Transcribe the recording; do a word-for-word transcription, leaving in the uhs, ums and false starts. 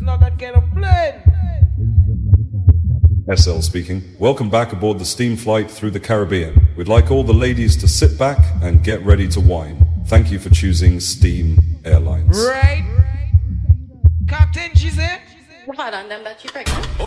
not that kind of plane. S L speaking. Welcome back aboard the steam flight through the Caribbean. We'd like all the ladies to sit back and get ready to wine. Thank you for choosing Steam Airlines. Right? Captain, she said? Right on them that you pregnant.